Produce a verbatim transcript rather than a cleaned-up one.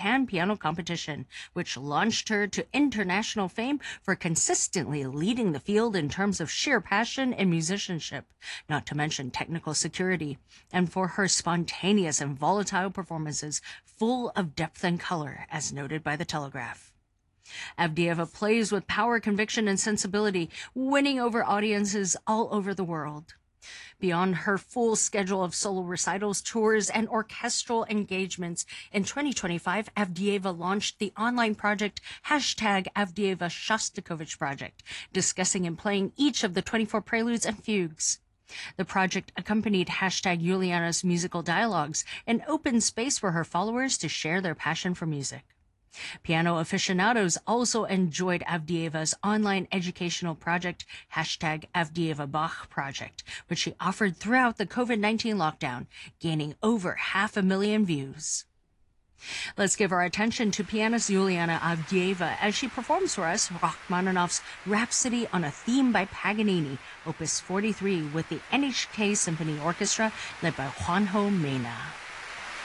Japan Piano Competition, which launched her to international fame for consistently leading the field in terms of sheer passion and musicianship, not to mention technical security, and for her spontaneous and volatile performances full of depth and color, as noted by the Telegraph. Avdeeva plays with power, conviction, and sensibility, winning over audiences all over the world. Beyond her full schedule of solo recitals, tours, and orchestral engagements, in twenty twenty-five, Avdeeva launched the online project hashtag Avdeeva Shostakovich Project, discussing and playing each of the twenty-four preludes and fugues. The project accompanied hashtag Juliana's musical dialogues, an open space for her followers to share their passion for music. Piano aficionados also enjoyed Avdeeva's online educational project, hashtag Avdeeva Bach Project, which she offered throughout the COVID nineteen lockdown, gaining over half a million views. Let's give our attention to pianist Juliana Avdeeva as she performs for us Rachmaninoff's Rhapsody on a Theme by Paganini, Opus forty-three, with the N H K Symphony Orchestra led by Juanjo Mena.